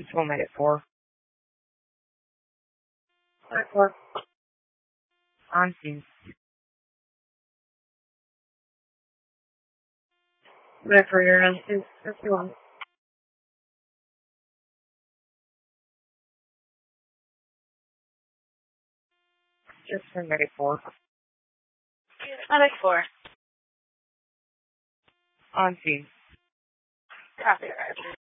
1 minute 4. Minute 4. On scene. Minute 4, you're on scene. 51. Just for minute 4. Medic 4. On scene. Copy, right.